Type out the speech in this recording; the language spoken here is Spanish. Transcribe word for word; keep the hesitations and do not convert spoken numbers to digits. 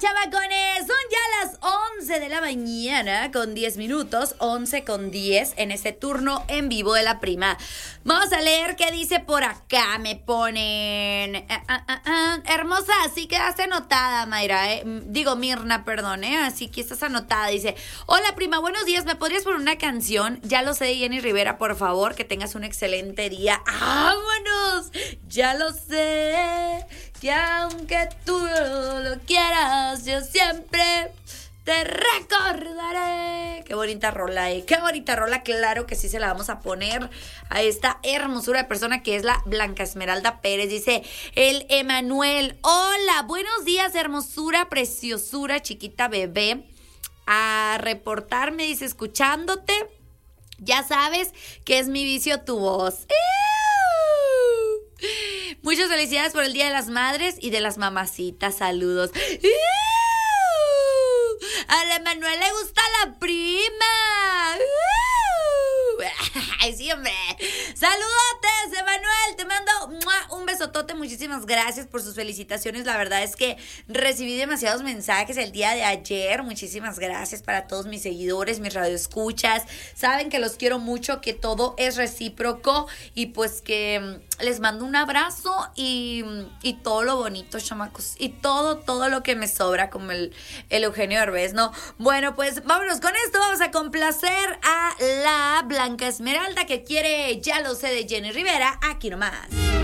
chamacones, son ya las once de la mañana con diez minutos, once con diez en este turno en vivo de la prima. Vamos a leer qué dice por acá. Me ponen ah, ah, ah, ah. Hermosa, así quedaste anotada, Mayra, eh. Digo, Mirna, perdón, eh. Así que estás anotada. Dice, hola prima, buenos días, ¿me podrías poner una canción? Ya lo sé, de Jenny Rivera, por favor, que tengas un excelente día. ¡Vámonos! Ya lo sé, que aunque tú no lo quieras, yo siempre te recordaré. Qué bonita rola, eh. Qué bonita rola, claro que sí se la vamos a poner a esta hermosura de persona que es la Blanca Esmeralda Pérez. Dice el Emanuel, hola, buenos días, hermosura, preciosura, chiquita bebé. A reportarme, dice, escuchándote. Ya sabes que es mi vicio tu voz. Muchas felicidades por el Día de las Madres y de las Mamacitas. Saludos. A la Manuel le gusta la prima. Ay, sí, hombre. Saludotes, Emanuel. Te mando un besotote. Muchísimas gracias por sus felicitaciones. La verdad es que recibí demasiados mensajes el día de ayer. Muchísimas gracias para todos mis seguidores, mis radioescuchas. Saben que los quiero mucho, que todo es recíproco y pues que les mando un abrazo y, y todo lo bonito, chamacos. Y todo, todo lo que me sobra, como el, el Eugenio Derbez, ¿no? Bueno, pues vámonos con esto. Vamos a complacer a la Blanca Esmeralda, que quiere Ya lo sé, de Jenny Rivera. Aquí nomás.